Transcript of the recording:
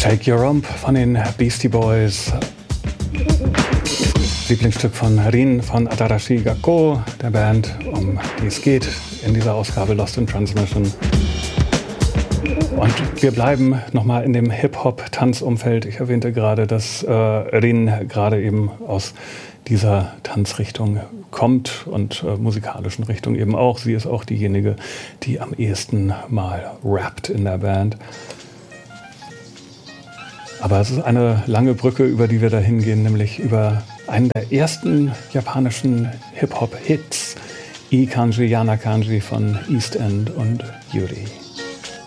Shake Your Rump von den Beastie Boys. Lieblingsstück von Rin von Atarashi Gakko, der Band, um die es geht in dieser Ausgabe Lost in Transmission. Und wir bleiben nochmal in dem Hip-Hop-Tanzumfeld. Ich erwähnte gerade, dass Rin gerade eben aus dieser Tanzrichtung kommt und musikalischen Richtung eben auch. Sie ist auch diejenige, die am ehesten mal rappt in der Band. Aber es ist eine lange Brücke, über die wir da hingehen, nämlich über einen der ersten japanischen Hip-Hop-Hits, I Kanji Yana Kanji von East End und Yuri.